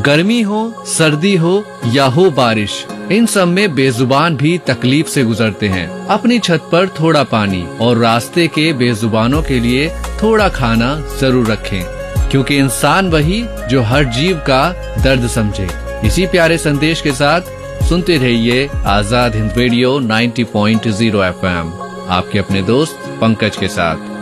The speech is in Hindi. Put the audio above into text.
गर्मी हो, सर्दी हो या हो बारिश, इन सब में बेजुबान भी तकलीफ से गुजरते हैं। अपनी छत पर थोड़ा पानी और रास्ते के बेजुबानों के लिए थोड़ा खाना जरूर रखें, क्योंकि इंसान वही जो हर जीव का दर्द समझे। इसी प्यारे संदेश के साथ सुनते रहिए आजाद हिंद रेडियो 90.0 FM, आपके अपने दोस्त पंकज के साथ।